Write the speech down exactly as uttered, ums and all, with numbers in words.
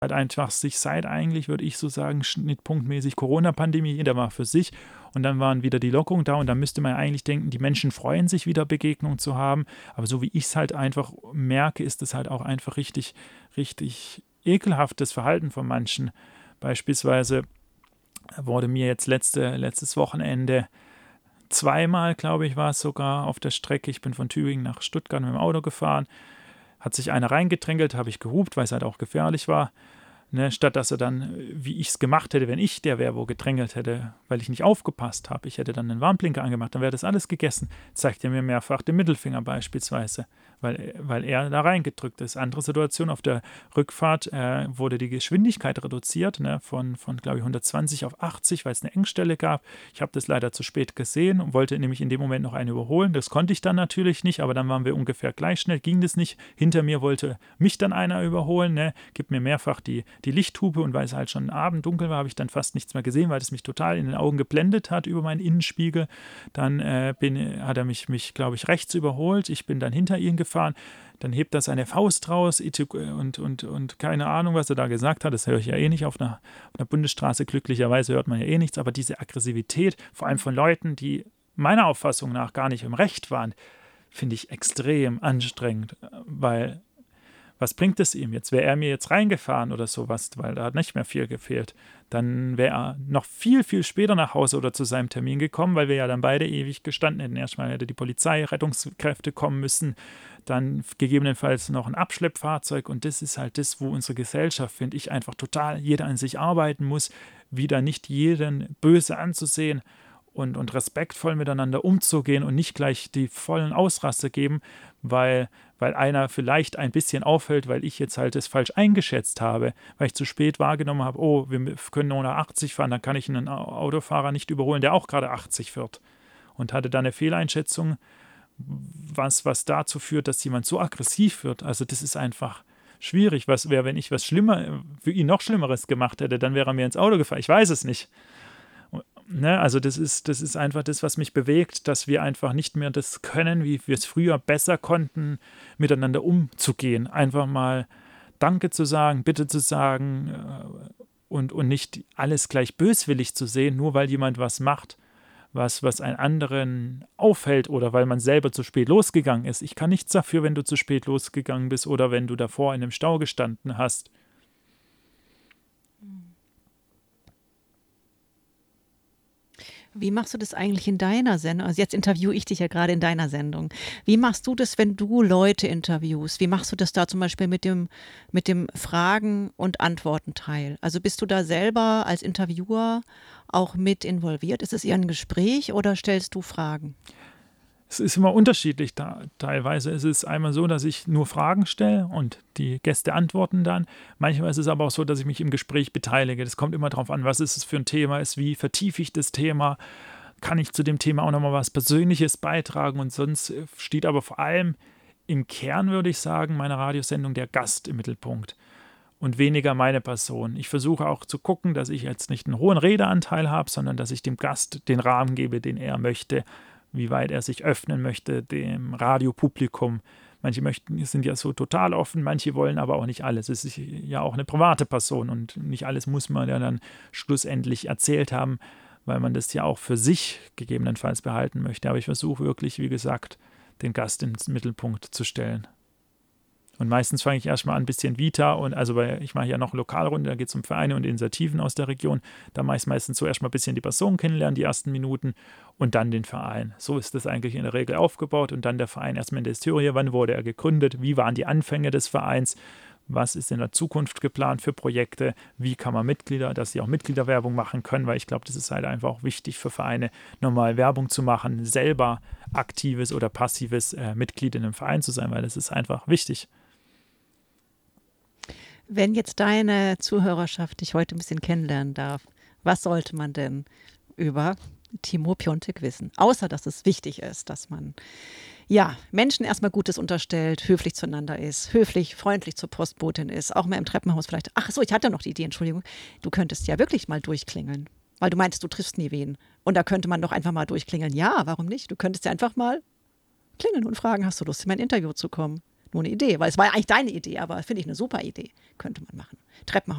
halt einfach sich seit eigentlich, würde ich so sagen, schnittpunktmäßig Corona-Pandemie, jeder war für sich und dann waren wieder die Lockerungen da und dann müsste man ja eigentlich denken, die Menschen freuen sich wieder Begegnungen zu haben, aber so wie ich es halt einfach merke, ist es halt auch einfach richtig, richtig ekelhaftes Verhalten von manchen. Beispielsweise wurde mir jetzt letzte, letztes Wochenende zweimal, glaube ich, war es sogar auf der Strecke, ich bin von Tübingen nach Stuttgart mit dem Auto gefahren, hat sich einer reingedrängelt, habe ich gehupt, weil es halt auch gefährlich war. Ne, statt dass er dann, wie ich es gemacht hätte, wenn ich der wäre, wo gedrängelt hätte, weil ich nicht aufgepasst habe, ich hätte dann einen Warnblinker angemacht, dann wäre das alles gegessen. Zeigt er mir mehrfach den Mittelfinger beispielsweise, weil, weil er da reingedrückt ist. Andere Situation, auf der Rückfahrt äh, wurde die Geschwindigkeit reduziert, ne, von, von glaube ich, hundertzwanzig auf achtzig, weil es eine Engstelle gab. Ich habe das leider zu spät gesehen und wollte nämlich in dem Moment noch eine überholen. Das konnte ich dann natürlich nicht, aber dann waren wir ungefähr gleich schnell, ging das nicht. Hinter mir wollte mich dann einer überholen, ne, gibt mir mehrfach die die Lichthupe und weil es halt schon Abend dunkel war, habe ich dann fast nichts mehr gesehen, weil es mich total in den Augen geblendet hat über meinen Innenspiegel. Dann äh, bin, hat er mich, mich glaube ich, rechts überholt. Ich bin dann hinter ihn gefahren. Dann hebt er seine Faust raus und, und, und keine Ahnung, was er da gesagt hat. Das höre ich ja eh nicht auf einer, auf einer Bundesstraße. Glücklicherweise hört man ja eh nichts. Aber diese Aggressivität, vor allem von Leuten, die meiner Auffassung nach gar nicht im Recht waren, finde ich extrem anstrengend, weil was bringt es ihm jetzt? Wäre er mir jetzt reingefahren oder sowas, weil da hat nicht mehr viel gefehlt, dann wäre er noch viel, viel später nach Hause oder zu seinem Termin gekommen, weil wir ja dann beide ewig gestanden hätten. Erstmal hätte die Polizei, Rettungskräfte kommen müssen, dann gegebenenfalls noch ein Abschleppfahrzeug und das ist halt das, wo unsere Gesellschaft, finde ich, einfach total jeder an sich arbeiten muss, wieder nicht jeden böse anzusehen und, und respektvoll miteinander umzugehen und nicht gleich die vollen Ausraster geben, weil, weil einer vielleicht ein bisschen auffällt, weil ich jetzt halt das falsch eingeschätzt habe, weil ich zu spät wahrgenommen habe, oh, wir können nur nach achtzig fahren, dann kann ich einen Autofahrer nicht überholen, der auch gerade achtzig fährt. Und hatte da eine Fehleinschätzung, was, was dazu führt, dass jemand so aggressiv wird. Also das ist einfach schwierig. Was wäre, wenn ich was Schlimmer, für ihn noch Schlimmeres gemacht hätte, dann wäre er mir ins Auto gefahren. Ich weiß es nicht. Ne, also das ist, das ist einfach das, was mich bewegt, dass wir einfach nicht mehr das können, wie wir es früher besser konnten, miteinander umzugehen. Einfach mal Danke zu sagen, Bitte zu sagen äh, und, und nicht alles gleich böswillig zu sehen, nur weil jemand was macht, was, was einen anderen auffällt oder weil man selber zu spät losgegangen ist. Ich kann nichts dafür, wenn du zu spät losgegangen bist oder wenn du davor in einem Stau gestanden hast. Wie machst du das eigentlich in deiner Sendung? Also jetzt interviewe ich dich ja gerade in deiner Sendung. Wie machst du das, wenn du Leute interviewst? Wie machst du das da zum Beispiel mit dem, mit dem Fragen- und Antwortenteil? Also bist du da selber als Interviewer auch mit involviert? Ist es eher ein Gespräch oder stellst du Fragen? Es ist immer unterschiedlich. Da, teilweise ist es einmal so, dass ich nur Fragen stelle und die Gäste antworten dann. Manchmal ist es aber auch so, dass ich mich im Gespräch beteilige. Das kommt immer darauf an, was ist es für ein Thema ist, wie vertiefe ich das Thema, kann ich zu dem Thema auch nochmal was Persönliches beitragen und sonst steht aber vor allem im Kern, würde ich sagen, meiner Radiosendung der Gast im Mittelpunkt und weniger meine Person. Ich versuche auch zu gucken, dass ich jetzt nicht einen hohen Redeanteil habe, sondern dass ich dem Gast den Rahmen gebe, den er möchte, wie weit er sich öffnen möchte dem Radiopublikum. Manche möchten, sind ja so total offen, manche wollen aber auch nicht alles. Es ist ja auch eine private Person und nicht alles muss man ja dann schlussendlich erzählt haben, weil man das ja auch für sich gegebenenfalls behalten möchte. Aber ich versuche wirklich, wie gesagt, den Gast ins Mittelpunkt zu stellen. Und meistens fange ich erstmal an, ein bisschen Vita und also weil ich mache ja noch Lokalrunde, da geht es um Vereine und Initiativen aus der Region. Da mache ich meistens so erstmal ein bisschen die Person kennenlernen, die ersten Minuten und dann den Verein. So ist das eigentlich in der Regel aufgebaut und dann der Verein erstmal in der Historie. Wann wurde er gegründet? Wie waren die Anfänge des Vereins? Was ist in der Zukunft geplant für Projekte? Wie kann man Mitglieder, dass sie auch Mitgliederwerbung machen können? Weil ich glaube, das ist halt einfach auch wichtig für Vereine, normal Werbung zu machen, selber aktives oder passives äh, Mitglied in einem Verein zu sein, weil das ist einfach wichtig. Wenn jetzt deine Zuhörerschaft dich heute ein bisschen kennenlernen darf, was sollte man denn über Timo Piontek wissen? Außer, dass es wichtig ist, dass man ja, Menschen erstmal Gutes unterstellt, höflich zueinander ist, höflich, freundlich zur Postbotin ist, auch mal im Treppenhaus vielleicht. Ach so, ich hatte noch die Idee, Entschuldigung. Du könntest ja wirklich mal durchklingeln, weil du meintest, du triffst nie wen. Und da könnte man doch einfach mal durchklingeln. Ja, warum nicht? Du könntest ja einfach mal klingeln und fragen, hast du Lust, in mein Interview zu kommen? Nur eine Idee, weil es war ja eigentlich deine Idee, aber finde ich eine super Idee. Könnte man machen. Treppenhaus.